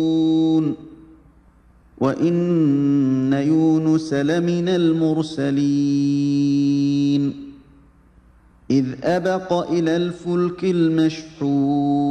وإن يونس لمن المرسلين إذ أبق إلى الفلك المشحون